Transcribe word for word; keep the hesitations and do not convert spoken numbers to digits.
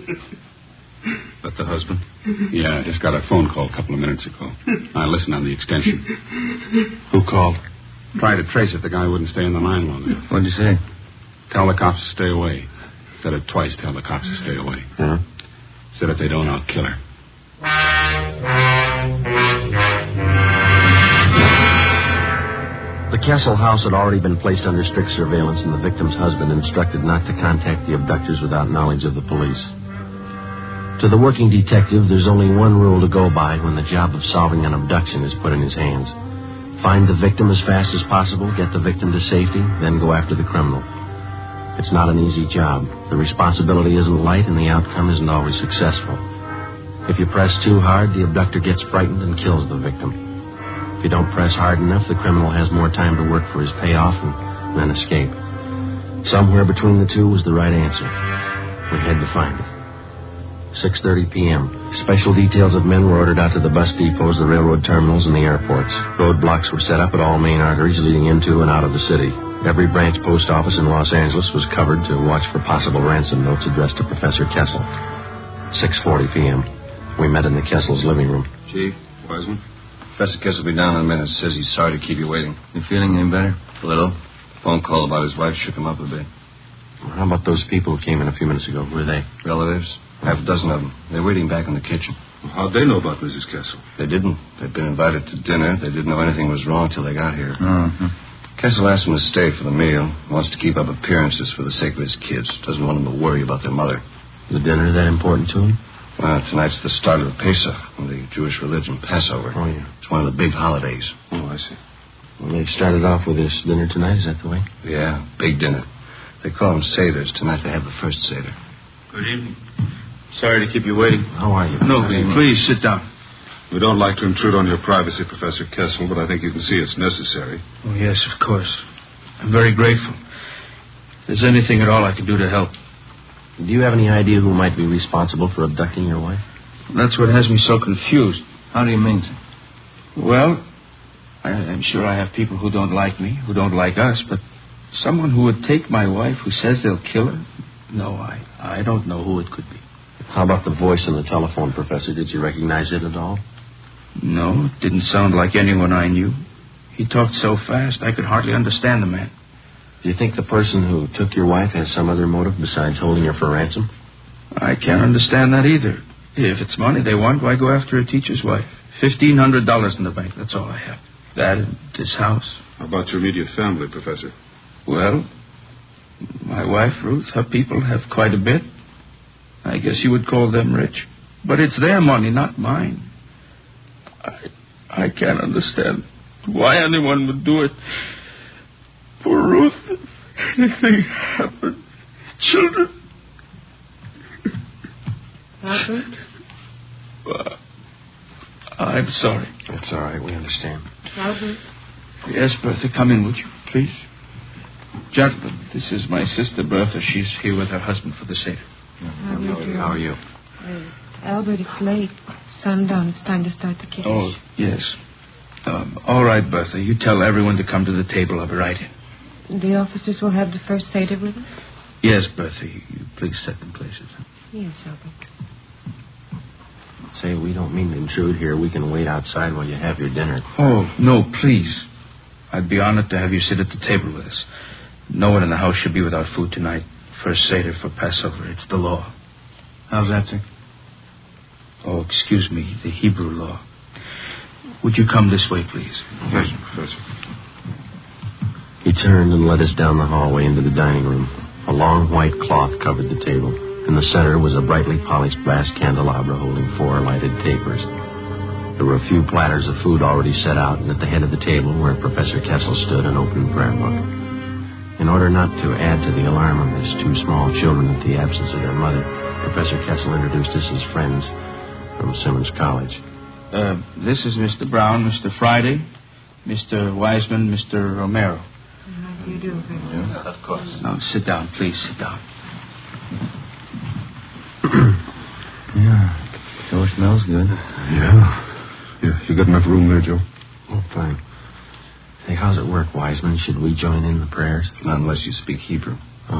That the husband? Yeah, I just got a phone call a couple of minutes ago. I listened on the extension. Who called? Tried to trace it. The guy wouldn't stay in the line long enough. What'd you say? Tell the cops to stay away. Said it twice, tell the cops to stay away. Huh? Said if they don't, I'll kill her. The Kessel house had already been placed under strict surveillance, and the victim's husband instructed not to contact the abductors without knowledge of the police. To the working detective, there's only one rule to go by when the job of solving an abduction is put in his hands. Find the victim as fast as possible, get the victim to safety, then go after the criminal. It's not an easy job. The responsibility isn't light, and the outcome isn't always successful. If you press too hard, the abductor gets frightened and kills the victim. If you don't press hard enough, the criminal has more time to work for his payoff and then escape. Somewhere between the two was the right answer. We had to find it. six thirty p.m. Special details of men were ordered out to the bus depots, the railroad terminals, and the airports. Roadblocks were set up at all main arteries leading into and out of the city. Every branch post office in Los Angeles was covered to watch for possible ransom notes addressed to Professor Kessel. six forty p.m. We met in the Kessel's living room. Chief, Wiseman? Professor Kessel will be down in a minute. Says he's sorry to keep you waiting. You feeling any better? A little. Phone call about his wife shook him up a bit. How about those people who came in a few minutes ago? Who are they? Relatives. Half a dozen of them. They're waiting back in the kitchen. Well, how'd they know about Missus Kessel? They didn't. They'd been invited to dinner. They didn't know anything was wrong till they got here. Mm-hmm. Kessel asked them to stay for the meal. Wants to keep up appearances for the sake of his kids. Doesn't want them to worry about their mother. The dinner that important to him? Well, tonight's the start of the Pesach, the Jewish religion, Passover. Oh, yeah. It's one of the big holidays. Oh, I see. Well, they started off with this dinner tonight. Is that the way? Yeah, big dinner. They call them Seders. Tonight they have the first Seder. Good evening. Sorry to keep you waiting. How are you? No, please sit down. We don't like to intrude on your privacy, Professor Kessel, but I think you can see it's necessary. Oh, yes, of course. I'm very grateful. If there's anything at all I can do to help. Do you have any idea who might be responsible for abducting your wife? That's what has me so confused. How do you mean, sir? Well, I, I'm sure I have people who don't like me, who don't like us, but someone who would take my wife who says they'll kill her? No, I, I don't know who it could be. How about the voice on the telephone, Professor? Did you recognize it at all? No, it didn't sound like anyone I knew. He talked so fast I could hardly understand the man. Do you think the person who took your wife has some other motive besides holding her for ransom? I can't understand that either. If it's money they want, why go after a teacher's wife? Fifteen hundred dollars in the bank, that's all I have. That and this house. How about your immediate family, Professor? Well, my wife, Ruth, her people have quite a bit. I guess you would call them rich. But it's their money, not mine. I, I can't understand why anyone would do it. For Ruth, if anything happened. Children. Albert? Uh, I'm sorry. That's all right. We understand. Albert? Yes, Bertha, come in, would you, please? Gentlemen, this is my sister, Bertha. She's here with her husband for the Seder. How, How are you? Uh, Albert, it's late. Sundown. It's time to start the kitchen. Oh, yes. Um, all right, Bertha. You tell everyone to come to the table. I'll be right in. The officers will have the first Seder with us? Yes, Bertha. You, you please set them places. Yes, Albert. Say, we don't mean to intrude here. We can wait outside while you have your dinner. Oh, no, please. I'd be honored to have you sit at the table with us. No one in the house should be without food tonight. First Seder for Passover. It's the law. How's that, sir? Oh, excuse me, the Hebrew law. Would you come this way, please? Yes, Professor. He turned and led us down the hallway into the dining room. A long white cloth covered the table. In the center was a brightly polished brass candelabra holding four lighted tapers. There were a few platters of food already set out, and at the head of the table, where Professor Kessel stood, an open prayer book. In order not to add to the alarm of his two small children at the absence of their mother, Professor Kessel introduced us as friends from Simmons College. Uh, this is Mister Brown, Mister Friday, Mister Wiseman, Mister Romero. How do you do? Yeah, of course. Now, sit down, please, sit down. Yeah, sure smells good. Yeah. Yeah, you got enough room there, Joe? Oh, fine. Hey, how's it work, Wiseman? Should we join in the prayers? Not unless you speak Hebrew.